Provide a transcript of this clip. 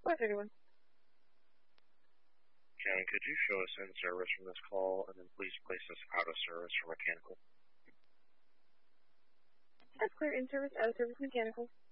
31. Kevin, could you show us in service from this call, and then please place us out of service for mechanical? That's clear, in service, out of service, mechanical.